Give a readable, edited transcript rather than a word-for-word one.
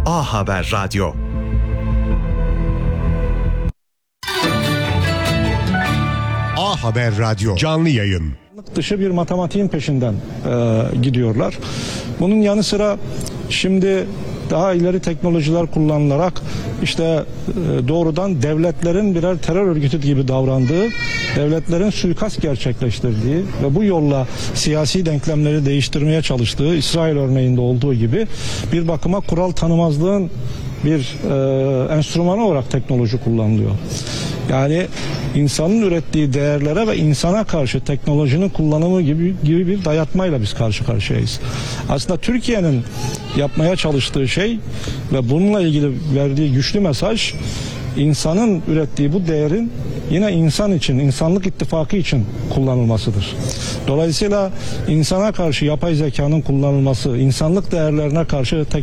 A Haber Radyo. A Haber Radyo canlı yayın. Dışı bir matematiğin peşinden gidiyorlar. Bunun yanı sıra şimdi daha ileri teknolojiler kullanılarak işte doğrudan devletlerin birer terör örgütü gibi davrandığı, devletlerin suikast gerçekleştirdiği ve bu yolla siyasi denklemleri değiştirmeye çalıştığı, İsrail örneğinde olduğu gibi bir bakıma kural tanımazlığın bir enstrümanı olarak teknoloji kullanılıyor. Yani insanın ürettiği değerlere ve insana karşı teknolojinin kullanımı gibi bir dayatmayla biz karşı karşıyayız. Aslında Türkiye'nin yapmaya çalıştığı şey ve bununla ilgili verdiği güçlü mesaj, insanın ürettiği bu değerin yine insan için, insanlık ittifakı için kullanılmasıdır. Dolayısıyla insana karşı yapay zekanın kullanılması, insanlık değerlerine karşı